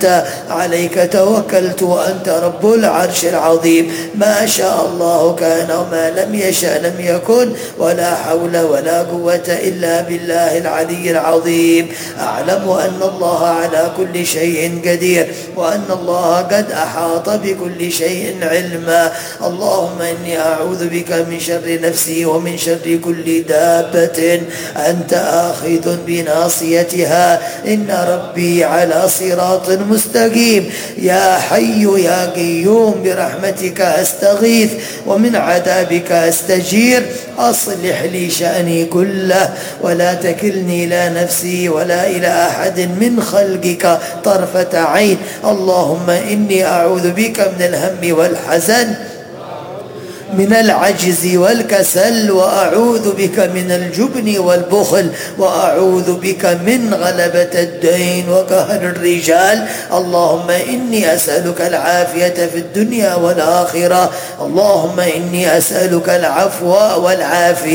عليك توكلت وأنت رب العرش العظيم. ما شاء الله كان وما لم يشأ لم يكن، ولا حول ولا قوة إلا بالله العلي العظيم. أعلم أن الله على كل شيء قدير، وأن الله قد أحاط بكل شيء علما. اللهم إني أعوذ بك من شر نفسي ومن شر كل دابة أنت آخذ بناصيتها، إن ربي على صراط مستقيم. يا حي يا قيوم برحمتك أستغيث ومن عذابك أستجير. أصلح لي شأني كله ولا تكلني إلى نفسي ولا إلى أحد من خلقك طرفة عين. اللهم إني أعوذ بك من الهم والحزن، من العجز والكسل، وأعوذ بك من الجبن والبخل، وأعوذ بك من غلبة الدين وقهر الرجال. اللهم إني أسألك العافية في الدنيا والآخرة. اللهم إني أسألك العفو والعافية